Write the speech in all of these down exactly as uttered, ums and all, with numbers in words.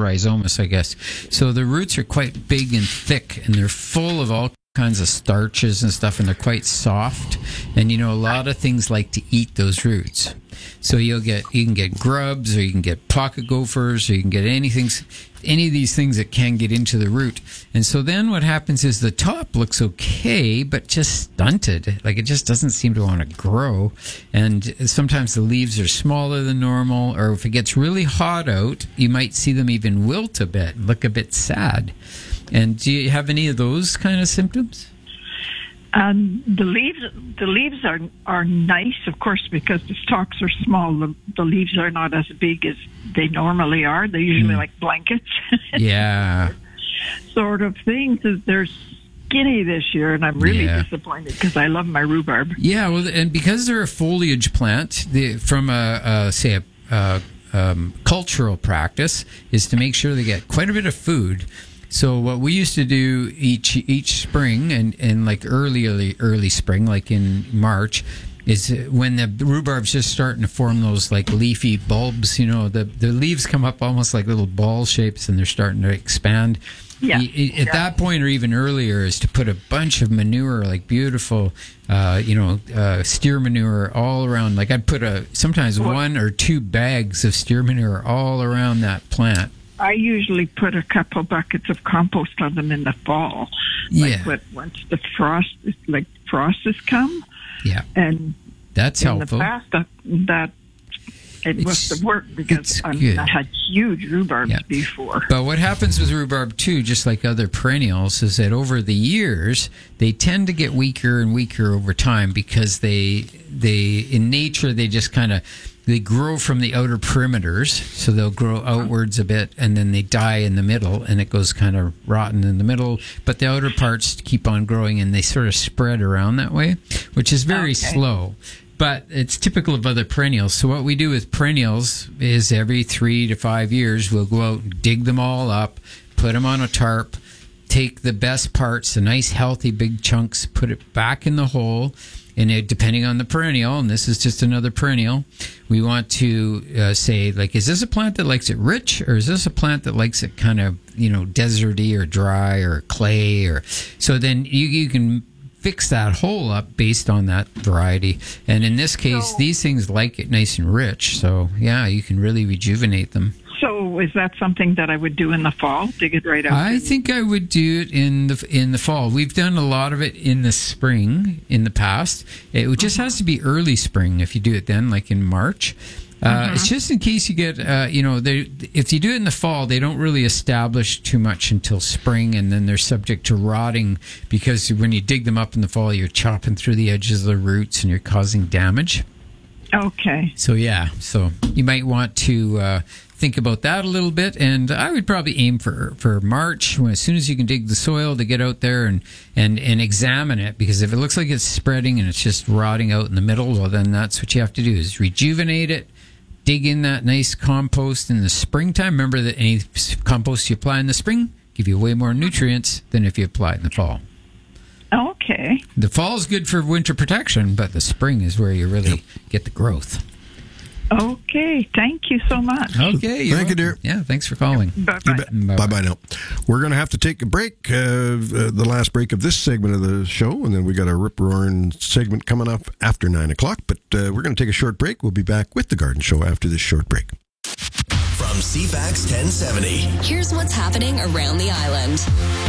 rhizomas, I guess. So the roots are quite big and thick, and they're full of all kinds of starches and stuff, and they're quite soft. And you know, a lot of things like to eat those roots. So you'll get you can get grubs, or you can get pocket gophers, or you can get anything, any of these things that can get into the root. And so then what happens is the top looks okay, but just stunted. Like it just doesn't seem to want to grow. And sometimes the leaves are smaller than normal, or if it gets really hot out, you might see them even wilt a bit, look a bit sad. And do you have any of those kind of symptoms? Um, the leaves, the leaves are are nice, of course, because the stalks are small. The, the leaves are not as big as they normally are. They're usually mm. like blankets. Yeah. Sort of thing. They're skinny this year, and I'm really yeah. disappointed because I love my rhubarb. Yeah, well, and because they're a foliage plant, the, from a, a say a, a um, cultural practice is to make sure they get quite a bit of food. So what we used to do each each spring and, and like early, early, early spring, like in March, is when the rhubarb's just starting to form those like leafy bulbs, you know, the, the leaves come up almost like little ball shapes and they're starting to expand. Yeah. At yeah. that point or even earlier is to put a bunch of manure, like beautiful, uh, you know, uh, steer manure all around. Like I'd put a sometimes well, one or two bags of steer manure all around that plant. I usually put a couple buckets of compost on them in the fall. Yeah. Like what, once the frost, like frost has come. Yeah. And that's in helpful. the past, that, that it it's, must have worked because I, mean, I had huge rhubarbs yeah. before. But what happens with rhubarb too, just like other perennials, is that over the years they tend to get weaker and weaker over time because they they in nature they just kind of they grow from the outer perimeters, so they'll grow outwards a bit, and then they die in the middle, and it goes kind of rotten in the middle. But the outer parts keep on growing, and they sort of spread around that way, which is very okay. slow. But it's typical of other perennials. So what we do with perennials is every three to five years, we'll go out and dig them all up, put them on a tarp, take the best parts, the nice, healthy, big chunks, put it back in the hole. And it, depending on the perennial, and this is just another perennial, we want to uh, say, like, is this a plant that likes it rich, or is this a plant that likes it kind of, you know, deserty or dry or clay? Or so then you you can fix that hole up based on that variety. And in this case, so, these things like it nice and rich. So yeah, you can really rejuvenate them. So is that something that I would do in the fall? Dig it right out? I think I would do it in the in the fall. We've done a lot of it in the spring in the past. It just has to be early spring if you do it then, like in March. Uh, mm-hmm. It's just in case you get, uh, you know, they, if you do it in the fall, they don't really establish too much until spring, and then they're subject to rotting because when you dig them up in the fall, you're chopping through the edges of the roots and you're causing damage. Okay. So, yeah, so you might want to uh, think about that a little bit, and I would probably aim for, for March, when, as soon as you can dig the soil, to get out there and, and, and examine it, because if it looks like it's spreading and it's just rotting out in the middle, well, then that's what you have to do, is rejuvenate it, dig in that nice compost in the springtime. Remember that any compost you apply in the spring give you way more nutrients than if you apply it in the fall. Okay. The fall is good for winter protection, but the spring is where you really yep. get the growth. Okay. Thank you so much. Okay. Thank you, dear. Yeah, thanks for calling. Bye-bye. Bye-bye now. We're going to have to take a break, uh, uh, the last break of this segment of the show, and then we got a rip-roaring segment coming up after nine o'clock, but uh, we're going to take a short break. We'll be back with The Garden Show after this short break. From C FAX ten seventy. Here's what's happening around the island.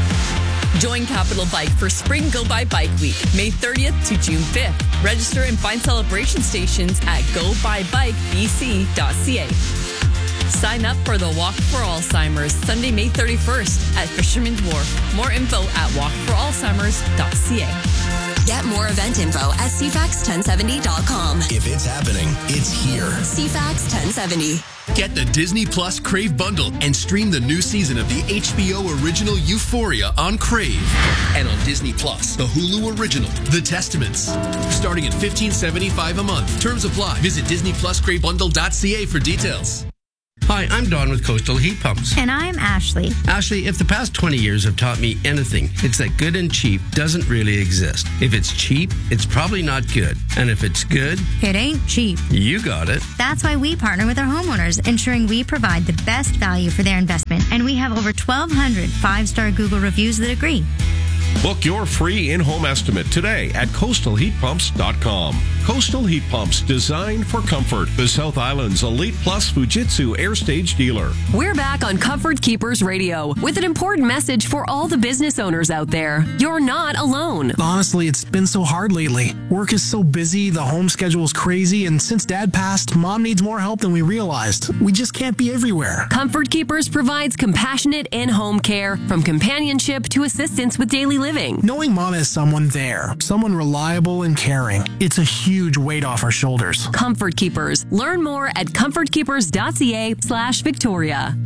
Join Capital Bike for Spring Go By Bike Week, May thirtieth to June fifth. Register and find celebration stations at go by bike b c dot c a. Sign up for the Walk for Alzheimer's Sunday, May thirty-first at Fisherman's Wharf. More info at walk for alzheimers dot c a. Get more event info at c fax ten seventy dot com. If it's happening, it's here. C FAX ten seventy. Get the Disney Plus Crave bundle and stream the new season of the H B O original Euphoria on Crave. And on Disney Plus, the Hulu original, The Testaments. Starting at fifteen seventy-five a month. Terms apply. Visit disney plus crave bundle dot c a for details. Hi, I'm Don with Coastal Heat Pumps. And I'm Ashley. Ashley, if the past twenty years have taught me anything, it's that good and cheap doesn't really exist. If it's cheap, it's probably not good. And if it's good, it ain't cheap. You got it. That's why we partner with our homeowners, ensuring we provide the best value for their investment. And we have over twelve hundred five-star Google reviews that agree. Book your free in-home estimate today at coastal heat pumps dot com. Coastal Heat Pumps, designed for comfort. The South Island's Elite Plus Fujitsu Air Stage dealer. We're back on Comfort Keepers Radio with an important message for all the business owners out there. You're not alone. Honestly, it's been so hard lately. Work is so busy, the home schedule is crazy, and since Dad passed, Mom needs more help than we realized. We just can't be everywhere. Comfort Keepers provides compassionate in-home care, from companionship to assistance with daily living. Knowing Mom has someone there, someone reliable and caring, it's a huge weight off our shoulders. Comfort Keepers. Learn more at comfort keepers dot c a slash Victoria.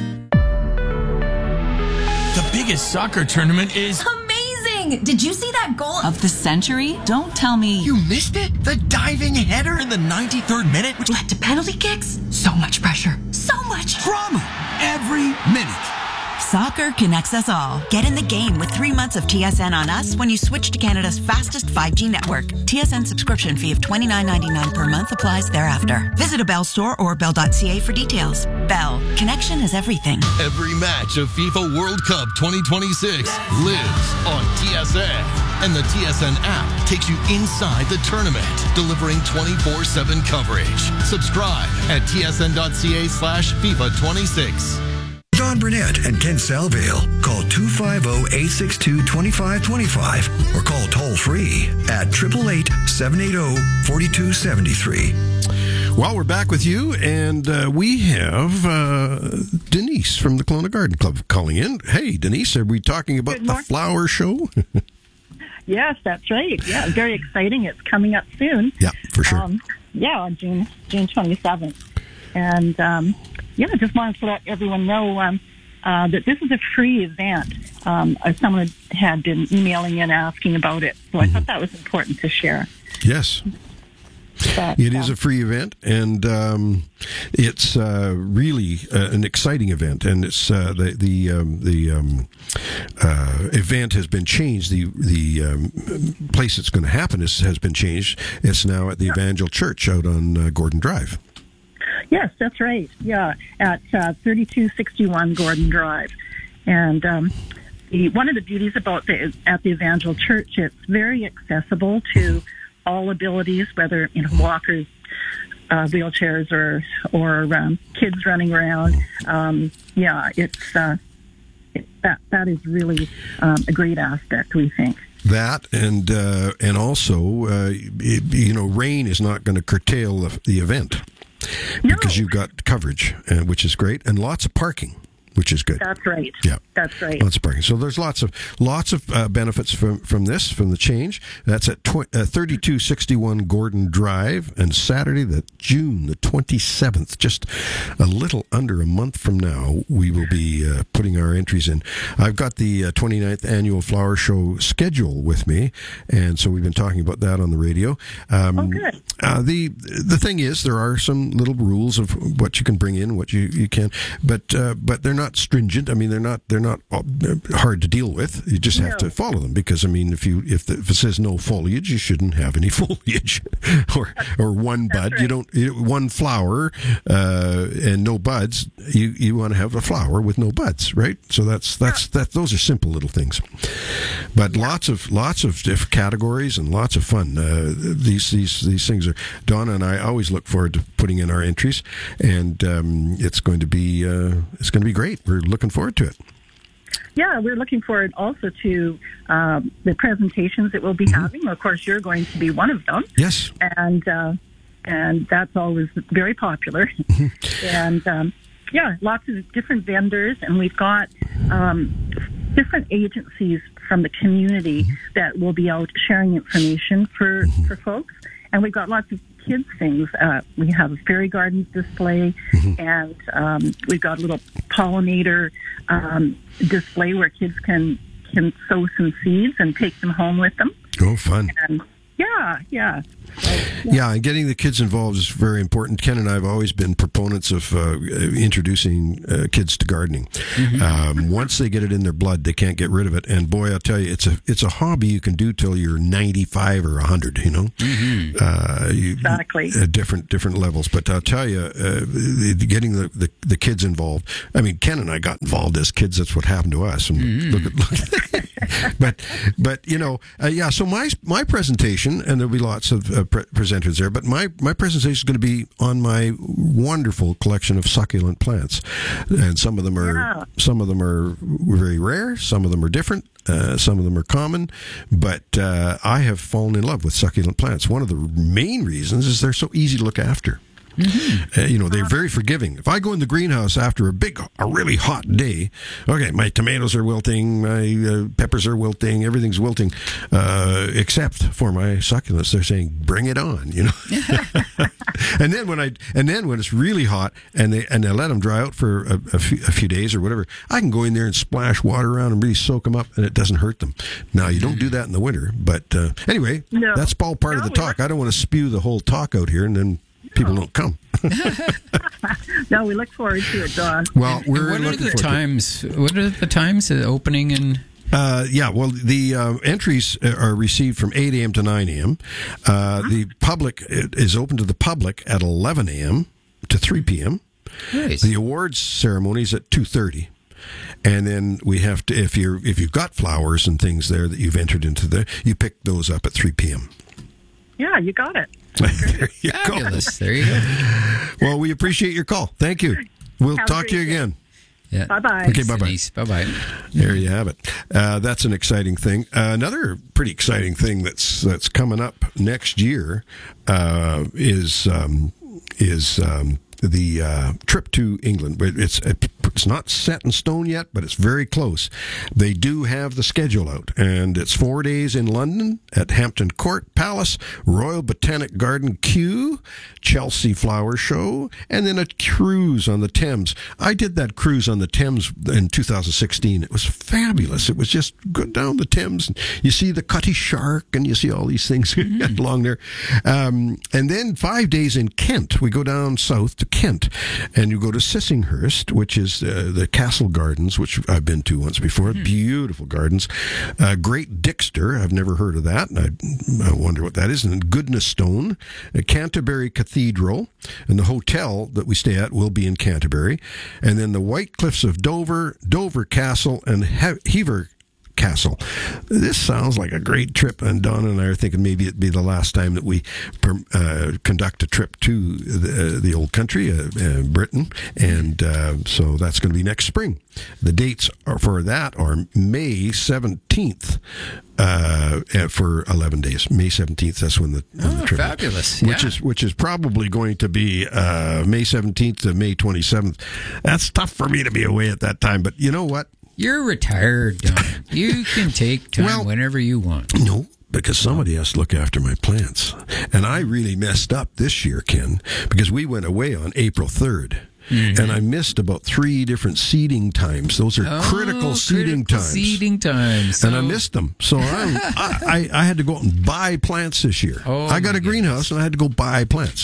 The biggest soccer tournament is amazing! Did you see that goal of the century? Don't tell me you missed it. The diving header in the ninety-third minute, which led to penalty kicks. So much pressure. So much drama every minute. Soccer connects us all. Get in the game with three months of T S N on us when you switch to Canada's fastest five G network. T S N subscription fee of twenty-nine ninety-nine per month applies thereafter. Visit a Bell store or bell dot c a for details. Bell. Connection is everything. Every match of FIFA World Cup twenty twenty-six lives on T S N. And the T S N app takes you inside the tournament, delivering twenty-four seven coverage. Subscribe at t s n dot c a slash FIFA twenty-six. Don Burnett and Ken Salvale. Call two five zero, eight six two, two five two five or call toll free at eight eight eight, seven eight zero, four two seven three. Well, we're back with you, and uh, we have uh, Denise from the Kelowna Garden Club calling in. Hey, Denise, are we talking about the flower show? Yes, that's right. Yeah, very exciting. It's coming up soon. Yeah, for sure. Um, yeah, on June June twenty-seventh. And um, yeah, I just wanted to let everyone know um, uh, that this is a free event. Um, uh, someone had been emailing in asking about it, so I mm-hmm. thought that was important to share. Yes. But, it is a free event, and um, it's uh, really uh, an exciting event. And it's uh, the the um, the um, uh, event has been changed. The the um, place it's going to happen is, has been changed. It's now at the Evangel Church out on uh, Gordon Drive. Yes, that's right. Yeah, at uh, thirty-two sixty-one Gordon Drive, and um, the, one of the beauties about the at the Evangel Church, it's very accessible to all abilities, whether you know walkers, uh, wheelchairs, or or um, kids running around. Um, yeah, it's uh, it, that that is really um, a great aspect, we think. That and uh, and also, uh, it, you know, rain is not going to curtail the, the event no. because you've got coverage, uh, which is great, and lots of parking, which is good. That's right. Yeah, that's right. Lots of parking. So there's lots of lots of uh, benefits from from this, from the change. That's at tw- uh, thirty-two sixty-one Gordon Drive, and Saturday, the June the twenty-seventh, just a little under a month from now, we will be uh, putting our entries in. I've got the uh, twenty-ninth annual flower show schedule with me, and so we've been talking about that on the radio. Um, oh, good. Uh, the the thing is, there are some little rules of what you can bring in, what you, you can, but uh, but they're not stringent. I mean, they're not they're not hard to deal with. You just have no. to follow them, because I mean, if you if, the, if it says no foliage, you shouldn't have any foliage, or or one bud. Right. You don't one flower uh, and no buds. You you want to have a flower with no buds, right? So that's that's yeah. that. Those are simple little things, but yeah. lots of lots of different categories and lots of fun. Uh, these these these things are. Donna and I always look forward to putting in our entries, and um, it's going to be uh, it's going to be great. We're looking forward to it. Yeah, we're looking forward also to um, the presentations that we'll be mm-hmm. having. Of course, you're going to be one of them. Yes. And uh, and that's always very popular. Mm-hmm. And um, yeah, lots of different vendors, and we've got um, different agencies from the community mm-hmm. that will be out sharing information for, mm-hmm. for folks. And we've got lots of kids things. Uh, we have a fairy gardens display, mm-hmm. and um, we've got a little pollinator um, display where kids can can sow some seeds and take them home with them. Oh, fun! And yeah, Yeah, yeah. Yeah, and getting the kids involved is very important. Ken and I have always been proponents of uh, introducing uh, kids to gardening. Mm-hmm. Um, once they get it in their blood, they can't get rid of it. And boy, I'll tell you, it's a it's a hobby you can do till you're ninety-five or one hundred. You know, mm-hmm. uh, you, exactly. Uh, different different levels. But I'll tell you, uh, getting the, the the kids involved. I mean, Ken and I got involved as kids. That's what happened to us. And mm-hmm. look at look. but but you know, uh, yeah. So my my presentation, and there'll be lots of uh, pre- presenters there, but my my presentation is going to be on my wonderful collection of succulent plants, and some of them are yeah. some of them are very rare, some of them are different, uh, some of them are common, but uh, I have fallen in love with succulent plants. One of the main reasons is they're so easy to look after. Mm-hmm. Uh, you know, they're very forgiving. If I go in the greenhouse after a big, a really hot day, okay, my tomatoes are wilting, my uh, peppers are wilting, everything's wilting, uh, except for my succulents. They're saying, "Bring it on," you know. and then when I, and then when it's really hot, and they and they let them dry out for a, a, few, a few days or whatever, I can go in there and splash water around and really soak them up, and it doesn't hurt them. Now you don't do that in the winter, but uh, anyway, no. that's all part no, of the talk. I don't want to spew the whole talk out here, and then people don't come. No, we look forward to it, Don. Well, we're what are looking the forward times? What are the times of opening and? Uh, yeah, well, the uh, entries are received from eight a.m. to nine a.m. Uh, the public is open to the public at eleven a.m. to three p.m. Nice. The awards ceremony is at two thirty. And then we have to, if you're if you've got flowers and things there that you've entered into the, you pick those up at three p.m. Yeah, you got it. There you Fabulous. go. There you go. Well, we appreciate your call. Thank you. We'll Have talk to you day. again. Yeah. Bye-bye. Okay, bye-bye. Bye-bye. There you have it. Uh, that's an exciting thing. Uh, another pretty exciting thing that's that's coming up next year uh, is um, is um, the uh, trip to England. It's it's not set in stone yet, but it's very close. They do have the schedule out, and it's four days in London at Hampton Court Palace, Royal Botanic Garden Kew, Chelsea Flower Show, and then a cruise on the Thames. I did that cruise on the Thames in two thousand sixteen. It was fabulous. It was just go down the Thames, and you see the Cutty Shark, and you see all these things mm-hmm. along there. Um, and then five days in Kent. We go down south to Kent, and you go to Sissinghurst, which is uh, the Castle Gardens, which I've been to once before. Mm. Beautiful gardens. Uh, Great Dixter, I've never heard of that, and I, I wonder what that is. And Goodnestone, uh, Canterbury Cathedral, and the hotel that we stay at will be in Canterbury. And then the White Cliffs of Dover, Dover Castle, and he- Hever Castle. This sounds like a great trip, and Donna and I are thinking maybe it'd be the last time that we uh, conduct a trip to the, uh, the old country, uh, uh, Britain, and uh, so that's going to be next spring. The dates are for that are May seventeenth uh, for eleven days. May seventeenth, that's when the, when oh, the trip fabulous. is. Which yeah. is which is probably going to be uh, May seventeenth to May twenty-seventh. That's tough for me to be away at that time, but you know what? You're retired, Don. You can take time well, whenever you want. No, because somebody has to look after my plants. And I really messed up this year, Ken, because we went away on April third. Mm-hmm. And I missed about three different seeding times. Those are oh, critical seeding critical times. Seeding times. So. And I missed them. So I, I, I had to go out and buy plants this year. Oh, I got a goodness. greenhouse, and I had to go buy plants.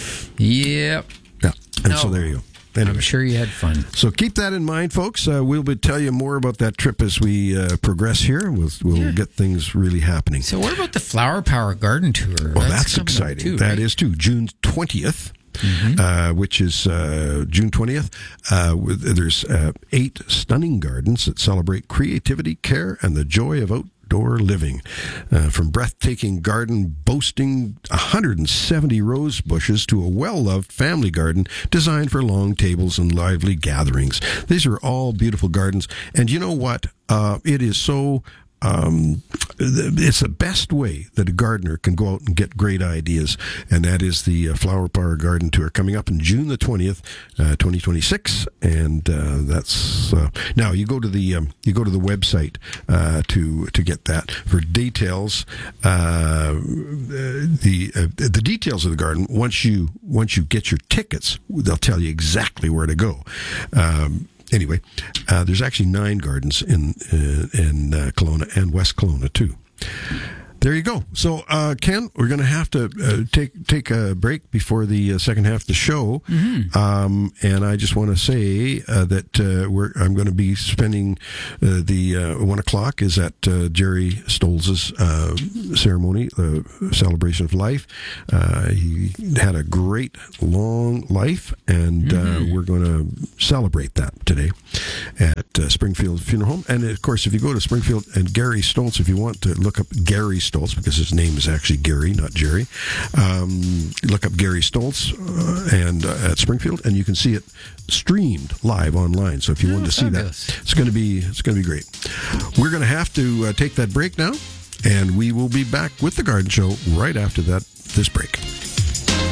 Yep. Yeah. And oh. so there you go. Anyway. I'm sure you had fun. So keep that in mind, folks. Uh, we'll be tell you more about that trip as we uh, progress here. We'll we'll yeah. get things really happening. So what about the Flower Power Garden Tour? Well, that's, that's exciting. Too, that right? is too. June twentieth. Mm-hmm. Uh, which is uh, June twentieth. Uh, with, there's uh, eight stunning gardens that celebrate creativity, care, and the joy of outdoor living. Uh, from breathtaking garden boasting one hundred seventy rose bushes to a well-loved family garden designed for long tables and lively gatherings. These are all beautiful gardens. And you know what? Uh, it is so... Um, it's the best way that a gardener can go out and get great ideas, and that is the uh, Flower Power Garden Tour coming up in June the twentieth, uh, twenty twenty-six, and uh, that's uh, now you go to the um, you go to the website uh, to to get that for details. Uh, the uh, the details of the garden once you once you get your tickets, they'll tell you exactly where to go. Um, Anyway, uh, there's actually nine gardens in uh, in uh, Kelowna and West Kelowna too. There you go. So, uh, Ken, we're going to have to uh, take take a break before the uh, second half of the show. Mm-hmm. Um, and I just want to say uh, that uh, we're I'm going to be spending uh, the uh, one o'clock is at uh, Jerry Stolz's uh, ceremony, the celebration of life. Uh, he had a great long life, and mm-hmm. uh, we're going to celebrate that today at uh, Springfield Funeral Home. And of course, if you go to Springfield and Gary Stolz, if you want to look up Gary Stolz, because his name is actually Gary, not Jerry, um, look up Gary Stolz uh, and uh, at Springfield, and you can see it streamed live online. So if you oh, want to see fabulous. that, it's going to be it's going to be great. We're going to have to uh, take that break now, and we will be back with the Garden Show right after that. This break.